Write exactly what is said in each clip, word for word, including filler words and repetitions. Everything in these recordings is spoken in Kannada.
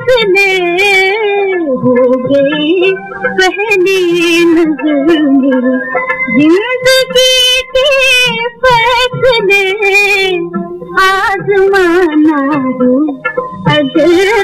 फैसले हो गए पहली नजर में, जिंदगी के फैसले आजमाना हो अगर।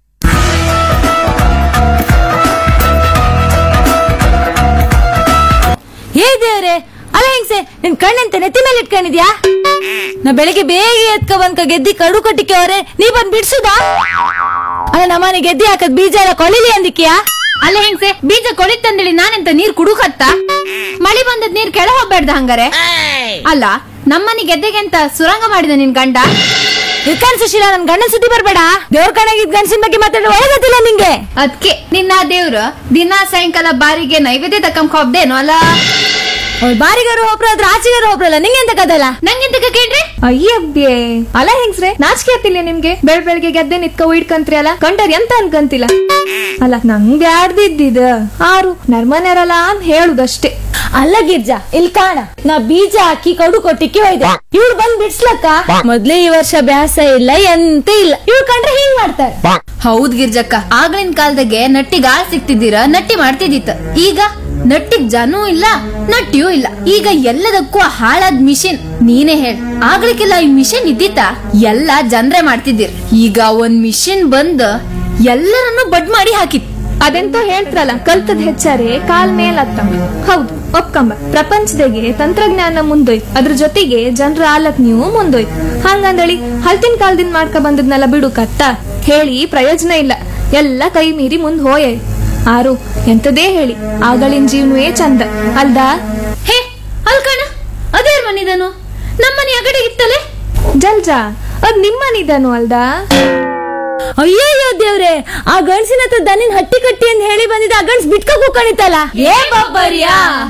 ಹೇ ದೇವ್ರೆ, ಅಲ್ಲ ಹೆಂಗ್ಸೆ, ನಿನ್ ಕಣ್ಣಂತ ನೆತ್ತಿ ಮೇಲೆ ಇಟ್ಕೊಂಡಿದ್ಯಾ? ನಾ ಬೆಳಿಗ್ಗೆ ಬೇಗ ಎತ್ಕ ಬಂದ್ಕ ಗೆದ್ದಿ ಕಡು ಕಟ್ಟಿಕೆ ಅವ್ರೆ, ನೀ ಬಂದ್ ಬಿಡ್ಸುದಾ? ಅಲ್ಲ ನಮ್ಮನೆ ಗೆದ್ದಿ ಹಾಕದ್ ಬೀಜ ಎಲ್ಲ ಕೊಳಿಲಿ ಅಂದಿಕ್ಯಾ? ಅಲ್ಲ ಹೆಂಗ್ಸೆ, ಬೀಜ ಕೊಳಿತಂದೇಳಿ ನಾನೆಂತ ನೀರ್ ಕುಡುಕತ್ತ? ಮಳಿ ಬಂದದ್ ನೀರ್ ಕೆಳ ಹೋಗ್ಬೇಡ್ದ ಹಂಗಾರೆ? ಅಲ್ಲ ನಮ್ಮನೆ ಗೆದ್ದೆಗೆ ಅಂತ ಸುರಂಗ ಮಾಡಿದ ನಿನ್ ಗಂಡ? ಇರ್ಕಾನ್ ಸುಶೀಲ, ನನ್ ಗಂಡನ್ ಸುದ್ದಿ ಬರ್ಬೇಡ. ದೇವ್ರ ಕಣಗಿದ್ ಗಂಡಸಿನ ಬಗ್ಗೆ ಮಾತಾಡೋ ಒಳಗತ್ತಿಲ್ಲ ನಿಂಗೆ. ಅದ್ಕೆ ನಿನ್ನ ದೇವ್ರು ದಿನಾ ಸಾಯಂಕಾಲ ಬಾರಿಗೆ ನೈವೇದ್ಯ ತಕ್ಕಂಕ ಹೋಗ್ದೇನೋ ಅಲ್ಲ? ಬಾರಿಗಾರು ಒಬ್ರು ಅದ್ರ ಆಚೆಗಾರು ಒಬ್ರಲ್ಲ, ನಿಂಗೆ ಎಂತ ಕದಲ್ಲ? ನಂಗೆಂತ ಕೇಳ್ರಿ? ಅಯ್ಯಬ್ಯೆ, ಅಲ್ಲ ಹೆಂಗ್ಸ್ರೆ, ನಾಚಿಕೆ ಆತಿಲ್ಲ ನಿಮ್ಗೆ? ಬೆಳ್ ಬೆಳಗ್ಗೆ ಗೆದ್ದೆ ನಿತ್ಕ ಇಡ್ಕಂತ್ರಿ ಅಲ್ಲ, ಕಂಡರ್ ಎಂತ ಅನ್ಕಂತಿಲ್ಲ. ಅಲ್ಲ ನಂಗೆ ಆಡ್ದಿದ್ದಿದ ಆರು ನರ್ಮನೆರಲ್ಲ ಅಂತ ಹೇಳುದಷ್ಟೇ. ಅಲ್ಲ ಗಿರ್ಜಾ, ಇಲ್ಲಿ ಕಾಣ, ನಾ ಬೀಜ ಹಾಕಿ ಕಡು ಕೊಟ್ಟಿಕ್ಕೆ ಹೋಯ್ದೆ, ಇವ್ಳು ಬಂದ್ ಬಿಡ್ಸ್ಲಕ್ಕ. ಮೊದ್ಲೇ ಈ ವರ್ಷ ಬ್ಯಾಸ ಇಲ್ಲ ಎಂತ ಇಲ್ಲ, ಇವ್ಳು ಕಂಡ್ರೆ ಹಿಂಗ್ ಮಾಡ್ತಾರೆ. ಹೌದ್ ಗಿರ್ಜಕ್ಕ, ಆಗ್ಲಿನ ಕಾಲದಾಗೆ ನಟ್ಟಿಗ್ ಆಳ್ ಸಿಕ್ತಿದ್ದೀರ, ನಟ್ಟಿ ಮಾಡ್ತಿದ್ದಿತ್ತ. ಈಗ ನಟ್ಟಿಗ್ ಜನೂ ಇಲ್ಲ, ನಟ್ಟಿಯೂ ಇಲ್ಲ. ಈಗ ಎಲ್ಲದಕ್ಕೂ ಹಾಳಾದ್ ಮಿಷಿನ್. ನೀನೇ ಹೇಳ್, ಆಗ್ಲಿಕ್ಕೆಲ್ಲ ಈ ಮಿಷಿನ್ ಇದ್ದಿತ್ತ? ಎಲ್ಲ ಜನ್ರೆ ಮಾಡ್ತಿದ್ದೀರ್. ಈಗ ಒಂದ್ ಮಿಷಿನ್ ಬಂದ್ ಎಲ್ಲರನ್ನು ಬಡ್ ಮಾಡಿ ಹಾಕಿತ್. ಅದೆಂತೋ ಹೇಳ್ತಾರಲ್ಲ, ಕಲ್ತದ್ ಹೆಚ್ಚಾರೆ ಕಾಲ್ ಮೇಲ್ ಹತ್ತಂಬ. ಹೌದು, ಒಪ್ಕಂಬ. ಪ್ರಪಂಚದಾಗೆ ತಂತ್ರಜ್ಞಾನ ಮುಂದೋಯ್ತು, ಅದ್ರ ಜೊತೆಗೆ ಜನರ ಆಲಕ್ ನೀವು ಮುಂದೋಯ್ತು. ಹಂಗಂದಳಿ ಹಲ್ತಿನ ಕಾಲದಿಂದ ಮಾಡ್ಕ ಬಂದದ್ನೆಲ್ಲ ಬಿಡು ಕತ್ತ ಹೇಳಿ ಪ್ರಯೋಜನ ಇಲ್ಲ. ಎಲ್ಲ ಕೈ ಮೀರಿ ಮುಂದ್ ಹೋಯೆ. ಆರು ಎಂತದೇ ಹೇಳಿ, ಆಗಳಿನ ಜೀವನವೇ ಚಂದ ಅಲ್ದಾ? ಹೇ ಅಲ್ಕಣ, ಅದೇರ್ ಮನಿದನು? ನಮ್ಮನೆ ಅಗಡೆ ಇತ್ತಲೆ ಜಲ್ಜಾ, ಅದ್ ನಿಮ್ಮನಿದನು ಅಲ್ದಾ? ಅಯ್ಯಯ್ಯೋ ದೇವ್ರೆ, ಆ ಗಂಡ್ಸಿನ ಹತ್ರ ದನಿನ್ ಹಟ್ಟಿ ಕಟ್ಟಿ ಅಂತ ಹೇಳಿ ಬಂದಿದ್ದ ಆ ಗಂಡ್ಸ್ ಬಿಟ್ಕ ಕೂಕಣಿತಲ್ಲ. ಏ ಬಬ್ಬರಿಯಾ?